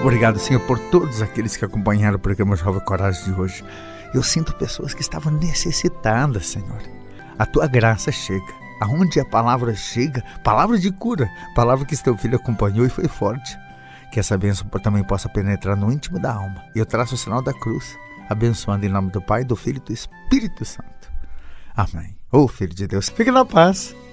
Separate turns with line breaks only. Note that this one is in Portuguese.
Obrigado, Senhor, por todos aqueles que acompanharam o programa Jovem Coragem de hoje. Eu sinto pessoas que estavam necessitadas, Senhor. A tua graça chega. Aonde a palavra chega, palavra de cura, palavra que teu filho acompanhou e foi forte. Que essa bênção também possa penetrar no íntimo da alma. E eu traço o sinal da cruz, abençoando em nome do Pai, do Filho e do Espírito Santo. Amém. Ô Filho de Deus, fique na paz.